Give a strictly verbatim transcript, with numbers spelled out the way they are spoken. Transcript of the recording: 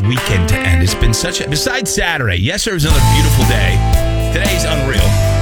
weekend to end. It's been such a, besides Saturday, yesterday was another beautiful day. Today's unreal.